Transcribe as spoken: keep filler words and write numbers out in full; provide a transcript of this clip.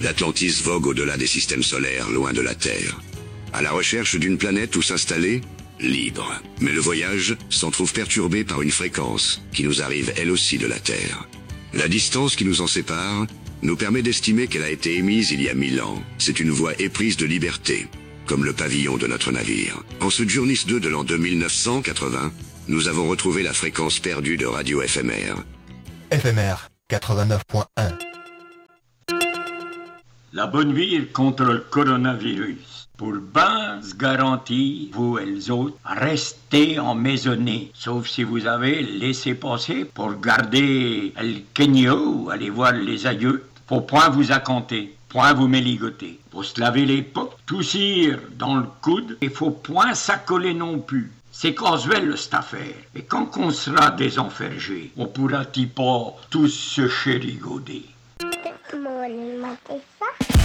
L'Atlantis vogue au-delà des systèmes solaires, loin de la Terre. À la recherche d'une planète où s'installer, libre. Mais le voyage s'en trouve perturbé par une fréquence qui nous arrive elle aussi de la Terre. La distance qui nous en sépare nous permet d'estimer qu'elle a été émise il y a mille ans. C'est une voix éprise de liberté, comme le pavillon de notre navire. En ce Journeys deux de l'an deux mille neuf cent quatre-vingts, nous avons retrouvé la fréquence perdue de Radio F M R. F M R quatre-vingt-neuf point un. La bonne vie contre le coronavirus. Pour bien se garantir, vous et les autres, restez emmaisonnés. Sauf si vous avez laissé passer pour garder le Kenya ou aller voir les aïeux. Faut point vous accompter, point vous méligoter. Faut se laver les pots, toussir dans le coude, et faut point s'accoler non plus. C'est casuel, cette affaire. Et quand on sera désenfergé, on pourra-t-il pas tous se chérigoder. Mon, ça